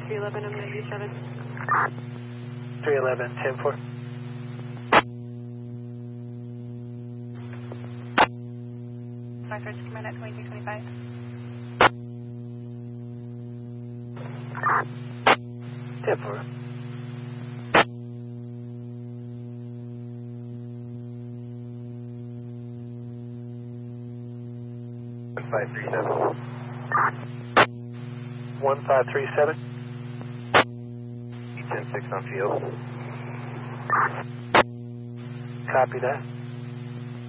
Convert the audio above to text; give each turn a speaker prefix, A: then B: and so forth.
A: 311, I'm 97.
B: 311, 10-4.
A: My first command at 2225.
B: 10-4. Five three seven. 1537. 10-6 on field. Copy that.